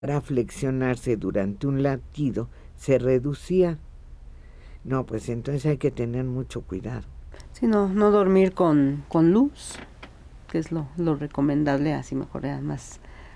para flexionarse durante un latido se reducía. No, pues entonces hay que tener mucho cuidado. Sí, no dormir con luz, que es lo recomendable, así mejor más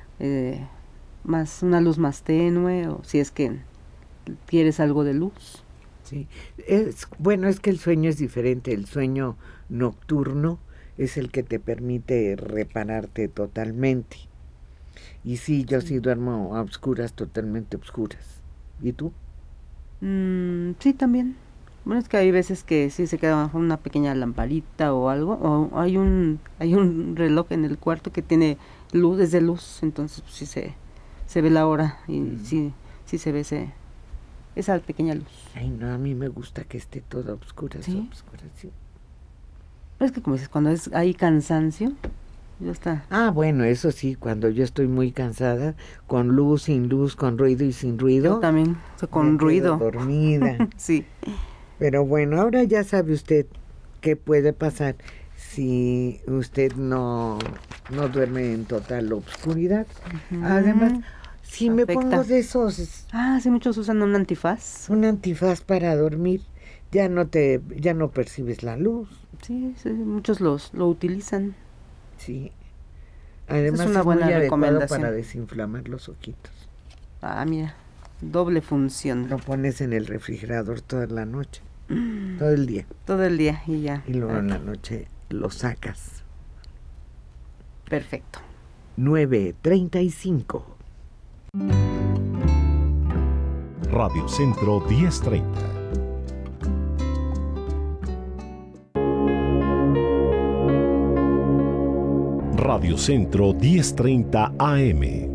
una luz más tenue, o si es que quieres algo de luz. Sí, es que el sueño es diferente. El sueño nocturno es el que te permite repararte totalmente. Y sí, yo sí duermo a oscuras, totalmente oscuras. ¿Y tú? Sí, también. Bueno, es que hay veces que sí se queda una pequeña lamparita o algo, o hay un reloj en el cuarto que tiene luz, es de luz, entonces pues, sí se ve la hora y sí se ve esa pequeña luz. Ay, no, a mí me gusta que esté toda oscura. ¿Sí? Sí. Pero es que como dices, cuando hay cansancio, ya está. Ah, bueno, eso sí, cuando yo estoy muy cansada, con luz, sin luz, con ruido y sin ruido. Yo también, con ruido. Dormida. Sí. Pero bueno, ahora ya sabe usted qué puede pasar si usted no duerme en total obscuridad. Además, si me pongo de esos... sí, muchos usan un antifaz. Un antifaz para dormir, ya no percibes la luz. Sí, muchos lo utilizan. Sí. Además es una buena recomendación para desinflamar los ojitos. Mira, doble función. Lo pones en el refrigerador toda la noche, todo el día. Todo el día y ya. Y luego en la noche lo sacas. Perfecto. 9:35. Radio Centro 1030. Radio Centro 1030 AM.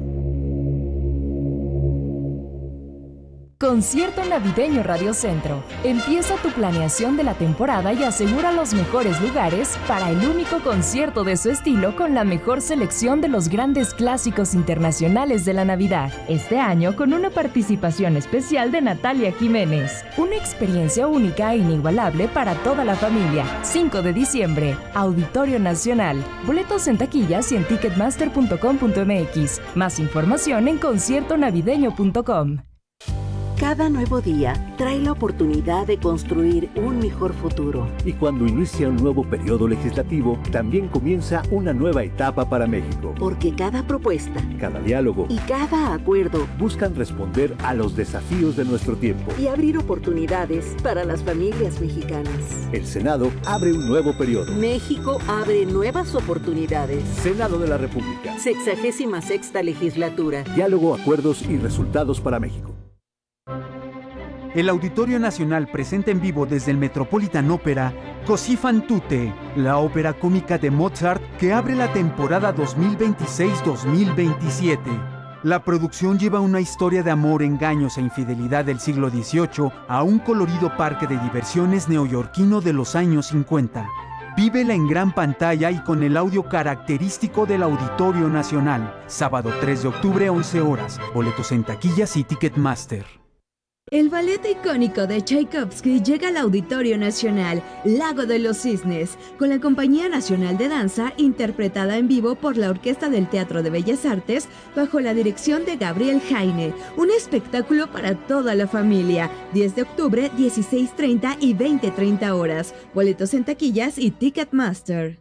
Concierto navideño Radio Centro. Empieza tu planeación de la temporada y asegura los mejores lugares para el único concierto de su estilo con la mejor selección de los grandes clásicos internacionales de la Navidad. Este año con una participación especial de Natalia Jiménez. Una experiencia única e inigualable para toda la familia. 5 de diciembre, Auditorio Nacional. Boletos en taquillas y en ticketmaster.com.mx. Más información en conciertonavideño.com. Cada nuevo día trae la oportunidad de construir un mejor futuro. Y cuando inicia un nuevo periodo legislativo, también comienza una nueva etapa para México. Porque cada propuesta, cada diálogo y cada acuerdo buscan responder a los desafíos de nuestro tiempo y abrir oportunidades para las familias mexicanas. El Senado abre un nuevo periodo. México abre nuevas oportunidades. Senado de la República. 66ª legislatura. Diálogo, acuerdos y resultados para México. El Auditorio Nacional presenta en vivo desde el Metropolitan Opera Così fan tutte, la ópera cómica de Mozart que abre la temporada 2026-2027. La producción lleva una historia de amor, engaños e infidelidad del siglo XVIII a un colorido parque de diversiones neoyorquino de los años 50. Vívela en gran pantalla y con el audio característico del Auditorio Nacional. Sábado 3 de octubre, 11 horas. Boletos en taquillas y Ticketmaster. El ballet icónico de Tchaikovsky llega al Auditorio Nacional, Lago de los Cisnes, con la Compañía Nacional de Danza, interpretada en vivo por la Orquesta del Teatro de Bellas Artes, bajo la dirección de Gabriel Jaine. Un espectáculo para toda la familia. 10 de octubre, 16:30 y 20:30 horas. Boletos en taquillas y Ticketmaster.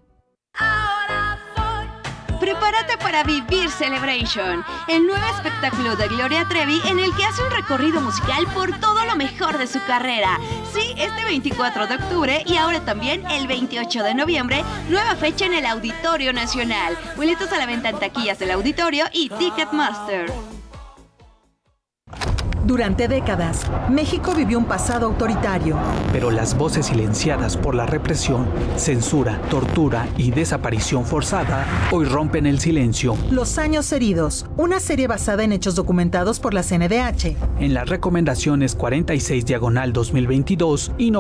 Prepárate para vivir Celebration, el nuevo espectáculo de Gloria Trevi en el que hace un recorrido musical por todo lo mejor de su carrera. Sí, este 24 de octubre y ahora también el 28 de noviembre, nueva fecha en el Auditorio Nacional. Boletos a la venta en taquillas del Auditorio y Ticketmaster. Durante décadas, México vivió un pasado autoritario. Pero las voces silenciadas por la represión, censura, tortura y desaparición forzada hoy rompen el silencio. Los Años Heridos, una serie basada en hechos documentados por la CNDH. En las recomendaciones 46/2022 y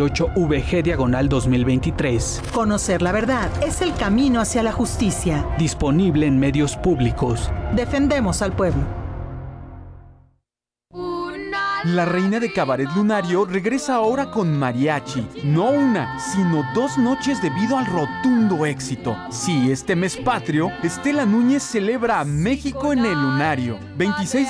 98/VG/2023. Conocer la verdad es el camino hacia la justicia. Disponible en medios públicos. Defendemos al pueblo. Una La reina de Cabaret Lunario regresa ahora con mariachi. No una, sino 2 noches debido al rotundo éxito. Sí, este mes patrio, Estela Núñez celebra a México en el Lunario. 26